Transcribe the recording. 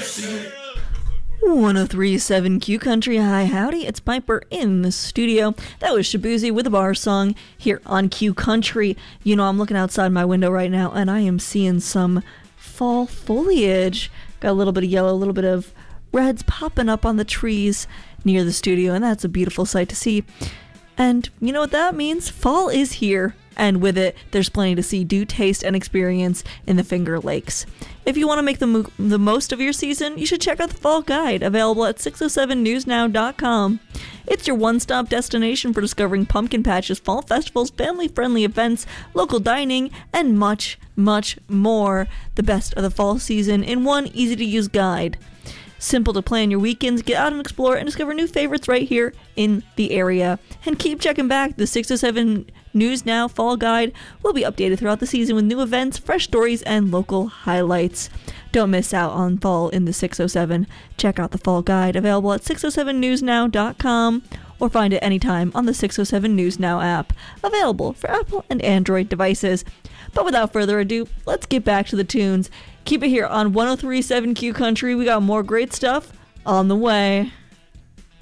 1037 Q Country. Hi, howdy, it's Piper in the studio. That was Shabuzi with a bar song here on Q Country. You know, I'm looking outside my window right now and I am seeing some fall foliage. Got a little bit of yellow, a little bit of reds popping up on the trees near the studio, and that's a beautiful sight to see. And you know what that means? Fall is here. And with it, there's plenty to see, do, taste, and experience in the Finger Lakes. If you want to make the most of your season, you should check out the Fall Guide, available at 607newsnow.com. It's your one-stop destination for discovering pumpkin patches, fall festivals, family-friendly events, local dining, and much, much more. The best of the fall season in one easy-to-use guide. Simple to plan your weekends, get out and explore, and discover new favorites right here in the area. And keep checking back. The 607 News Now Fall Guide will be updated throughout the season with new events, fresh stories, and local highlights. Don't miss out on fall in the 607. Check out the Fall Guide, available at 607newsnow.com, or find it anytime on the 607 News Now app, available for Apple and Android devices. But without further ado, let's get back to the tunes. Keep it here on 1037 Q Country. We got more great stuff on the way.